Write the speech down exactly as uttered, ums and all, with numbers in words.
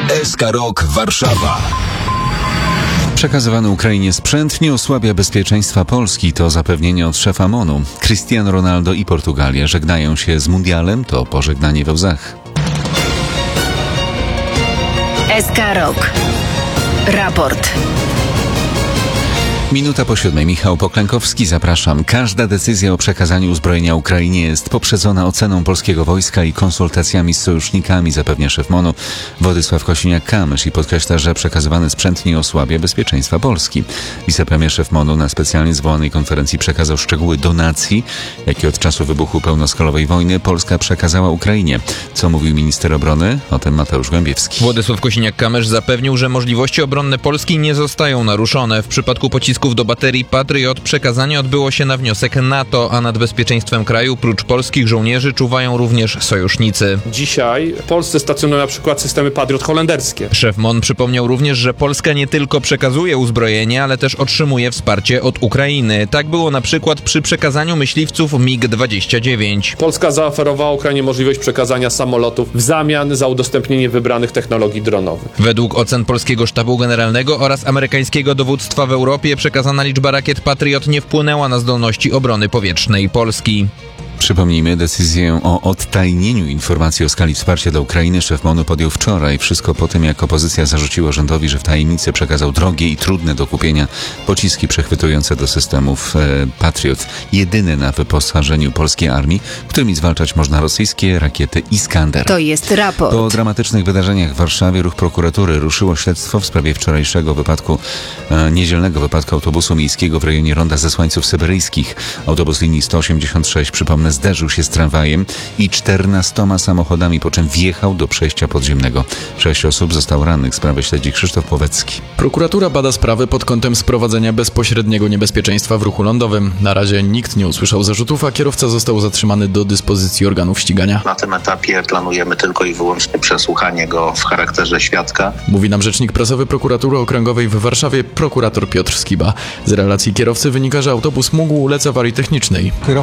S K Rock Warszawa. Przekazywany Ukrainie sprzęt nie osłabia bezpieczeństwa Polski, to zapewnienie od szefa M O N-u. Cristiano Ronaldo i Portugalia żegnają się z mundialem, to pożegnanie we łzach. S K Rock. Raport. Minuta po siódmej. Michał Poklękowski, zapraszam. Każda decyzja o przekazaniu uzbrojenia Ukrainie jest poprzedzona oceną polskiego wojska i konsultacjami z sojusznikami, zapewnia szef M O N-u Władysław Kosiniak-Kamysz i podkreśla, że przekazywany sprzęt nie osłabia bezpieczeństwa Polski. Wicepremier szef M O N-u na specjalnie zwołanej konferencji przekazał szczegóły donacji, jakie od czasu wybuchu pełnoskalowej wojny Polska przekazała Ukrainie. Co mówił minister obrony? O tym Mateusz Głębiewski. Władysław Kosiniak-Kamysz zapewnił, że możliwości obronne Polski nie zostają naruszone. W przypadku pocisków do baterii Patriot przekazanie odbyło się na wniosek NATO, a nad bezpieczeństwem kraju prócz polskich żołnierzy czuwają również sojusznicy. Dzisiaj w Polsce stacjonują na przykład systemy Patriot holenderskie. Szef M O N przypomniał również, że Polska nie tylko przekazuje uzbrojenie, ale też otrzymuje wsparcie od Ukrainy. Tak było na przykład przy przekazaniu myśliwców mig dwadzieścia dziewięć. Polska zaoferowała Ukrainie możliwość przekazania samolotów w zamian za udostępnienie wybranych technologii dronowych. Według ocen polskiego sztabu generalnego oraz amerykańskiego dowództwa w Europie przekazana liczba rakiet Patriot nie wpłynęła na zdolności obrony powietrznej Polski. Przypomnijmy, decyzję o odtajnieniu informacji o skali wsparcia dla Ukrainy szef M O N-u podjął wczoraj. Wszystko po tym, jak opozycja zarzuciła rządowi, że w tajemnicy przekazał drogie i trudne do kupienia pociski przechwytujące do systemów e, Patriot. Jedyne na wyposażeniu polskiej armii, którymi zwalczać można rosyjskie rakiety Iskander. To jest raport. Po dramatycznych wydarzeniach w Warszawie ruch prokuratury ruszyło śledztwo w sprawie wczorajszego wypadku, e, niedzielnego wypadku autobusu miejskiego w rejonie Ronda Zesłańców Syberyjskich. Autobus linii sto osiemdziesiąt sześć, przypomnę, zderzył się z tramwajem i czternastoma samochodami, po czym wjechał do przejścia podziemnego. Sześć osób zostało rannych. Sprawę śledzi Krzysztof Powecki. Prokuratura bada sprawę pod kątem sprowadzenia bezpośredniego niebezpieczeństwa w ruchu lądowym. Na razie nikt nie usłyszał zarzutów, a kierowca został zatrzymany do dyspozycji organów ścigania. Na tym etapie planujemy tylko i wyłącznie przesłuchanie go w charakterze świadka. Mówi nam rzecznik prasowy Prokuratury Okręgowej w Warszawie, prokurator Piotr Skiba. Z relacji kierowcy wynika, że autobus mógł ulec awarii technicznej.